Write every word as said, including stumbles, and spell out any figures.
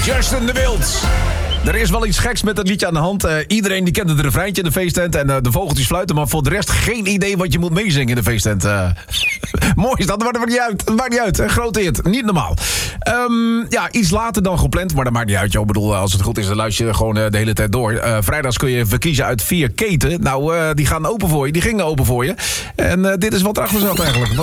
Justin de Wild. Er is wel iets geks met dat liedje aan de hand. Uh, iedereen die kent het refreintje in de feesttent. En uh, de vogeltjes fluiten. Maar voor de rest geen idee wat je moet meezingen in de feesttent. Uh, mooi is dat. Dat maakt niet uit. Dat maakt niet uit. Een grote hit. Niet normaal. Um, ja, iets later dan gepland. Maar dat maakt niet uit. Joh. Ik bedoel, als het goed is, dan luister je gewoon uh, de hele tijd door. Uh, vrijdags kun je verkiezen uit vier keten. Nou, uh, die gaan open voor je. Die gingen open voor je. En uh, dit is wat erachter zat eigenlijk.